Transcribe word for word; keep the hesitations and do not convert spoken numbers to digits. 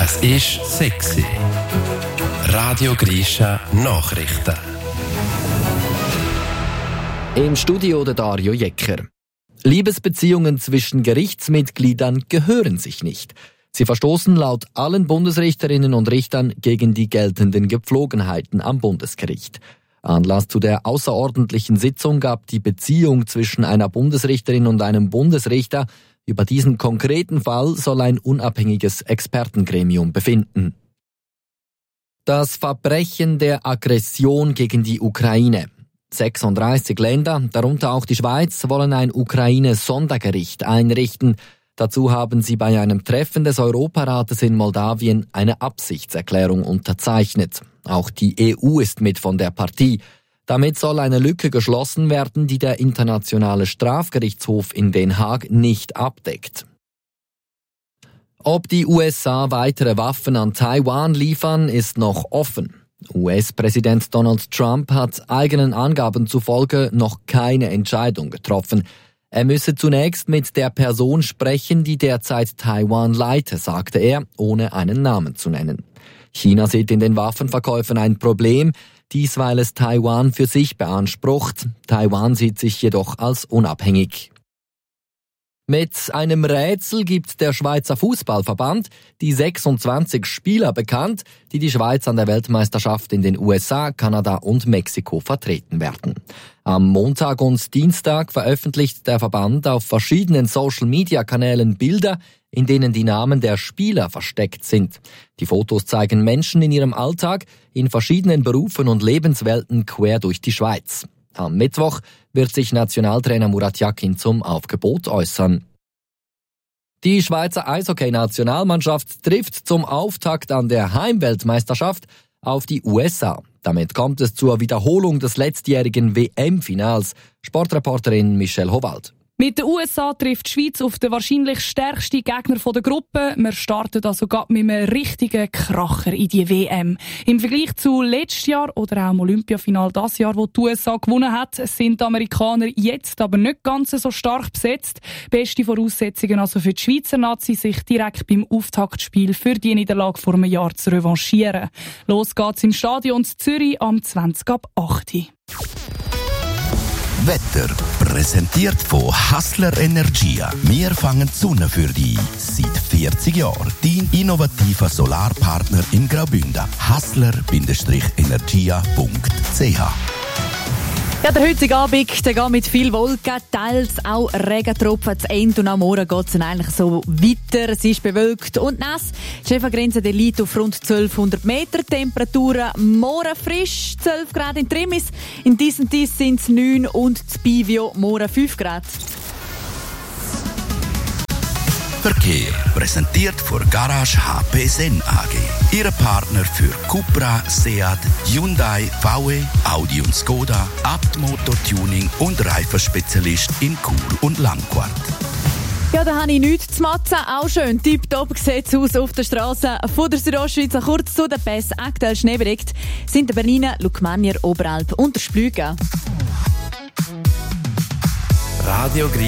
Es ist sexy. Radio Grisha Nachrichten. Im Studio der Dario Jecker. Liebesbeziehungen zwischen Gerichtsmitgliedern gehören sich nicht. Sie verstoßen laut allen Bundesrichterinnen und Richtern gegen die geltenden Gepflogenheiten am Bundesgericht. Anlass zu der außerordentlichen Sitzung gab die Beziehung zwischen einer Bundesrichterin und einem Bundesrichter. Über diesen konkreten Fall soll ein unabhängiges Expertengremium befinden. Das Verbrechen der Aggression gegen die Ukraine. sechsunddreißig Länder, darunter auch die Schweiz, wollen ein Ukraine-Sondergericht einrichten. Dazu haben sie bei einem Treffen des Europarates in Moldawien eine Absichtserklärung unterzeichnet. Auch die E U ist mit von der Partie. Damit soll eine Lücke geschlossen werden, die der Internationale Strafgerichtshof in Den Haag nicht abdeckt. Ob die U S A weitere Waffen an Taiwan liefern, ist noch offen. U S-Präsident Donald Trump hat eigenen Angaben zufolge noch keine Entscheidung getroffen. Er müsse zunächst mit der Person sprechen, die derzeit Taiwan leite, sagte er, ohne einen Namen zu nennen. China sieht in den Waffenverkäufen ein Problem, dies weil es Taiwan für sich beansprucht. Taiwan sieht sich jedoch als unabhängig. Mit einem Rätsel gibt der Schweizer Fußballverband die sechsundzwanzig Spieler bekannt, die die Schweiz an der Weltmeisterschaft in den U S A, Kanada und Mexiko vertreten werden. Am Montag und Dienstag veröffentlicht der Verband auf verschiedenen Social-Media-Kanälen Bilder, in denen die Namen der Spieler versteckt sind. Die Fotos zeigen Menschen in ihrem Alltag in verschiedenen Berufen und Lebenswelten quer durch die Schweiz. Am Mittwoch wird sich Nationaltrainer Murat Yakin zum Aufgebot äußern. Die Schweizer Eishockey-Nationalmannschaft trifft zum Auftakt an der Heimweltmeisterschaft auf die U S A. Damit kommt es zur Wiederholung des letztjährigen W M-Finals. Sportreporterin Michelle Howald. Mit den U S A trifft die Schweiz auf den wahrscheinlich stärksten Gegner der Gruppe. Wir starten also gerade mit einem richtigen Kracher in die W M. Im Vergleich zu letztes Jahr oder auch im Olympiafinal das Jahr, wo die U S A gewonnen hat, sind die Amerikaner jetzt aber nicht ganz so stark besetzt. Beste Voraussetzungen also für die Schweizer Nazi, sich direkt beim Auftaktspiel für die Niederlage vor einem Jahr zu revanchieren. Los geht's im Stadion Zürich am zwanzig ab acht. Wetter präsentiert von Hassler Energia. Wir fangen die Sonne für dich. Seit vierzig Jahren. Dein innovativer Solarpartner in Graubünden. hassler Energia punkt c h. Ja, der heutige Abend der geht mit viel Wolken, teils auch Regentropfen zu Ende und am Morgen geht es dann eigentlich so weiter. Es ist bewölkt und nass. Die Schäfergrenze der liegt auf rund zwölfhundert Meter. Temperaturen morgen frisch, zwölf Grad in Trimis. In diesem Dies sind es neun und in Bivio morgen fünf Grad. Verkehr präsentiert von Garage H P Sen A G. Ihre Partner für Cupra, Seat, Hyundai, V W, Audi und Skoda, Abt Motortuning und Reifenspezialist in Chur und Langquart. Ja, da habe ich nichts zu matzen. Auch schön tipptopp sieht es aus auf der Straße von der Südostschweiz. Kurz zu den Pässen, aktuell schneebedeckt, sind der Bernina, Lukmanier, Oberalp und der Splügen. Radio Grisha.